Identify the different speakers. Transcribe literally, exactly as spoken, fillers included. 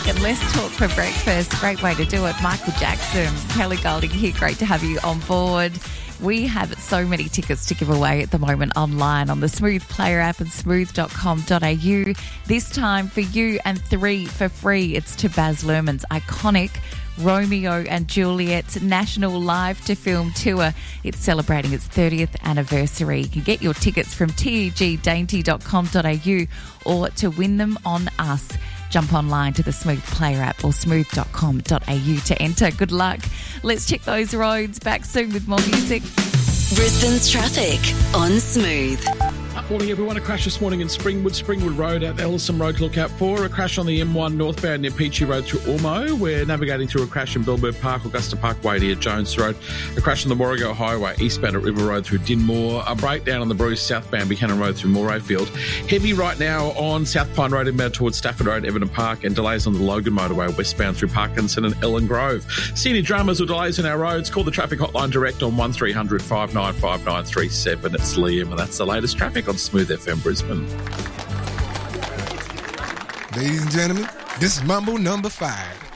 Speaker 1: and let's talk for breakfast. Great way to do it. Michael Jackson, Kelly Golding here. Great to have you on board. We have so many tickets to give away at the moment online on the Smooth Player app and smooth dot com dot a u. This time for you and three for free. It's to Baz Luhrmann's iconic Romeo and Juliet's National Live to Film Tour. It's celebrating its thirtieth anniversary. You can get your tickets from teg dainty dot com dot a u or to win them on us. Jump online to the Smooth Player app or smooth dot com dot a u to enter. Good luck. Let's check those roads. Back soon with more music.
Speaker 2: Brisbane's traffic on Smooth.
Speaker 3: Morning, everyone. A crash this morning in Springwood, Springwood Road at Ellison Road to look out for. A crash on the M one northbound near Peachy Road through Ormo. We're navigating through a crash in Billbird Park, Augusta Parkway near Jones Road. A crash on the Warrego Highway eastbound at River Road through Dinmore. A breakdown on the Bruce southbound Buchanan Road through Morayfield. Heavy right now on South Pine Road inbound towards Stafford Road, Everton Park, and delays on the Logan Motorway westbound through Parkinson and Ellen Grove. See any dramas or delays in our roads? Call the traffic hotline direct on one three hundred five nine five nine three seven. It's Liam, and that's the latest traffic on Smooth F M Brisbane.
Speaker 4: Ladies and gentlemen, this is Mambo number five.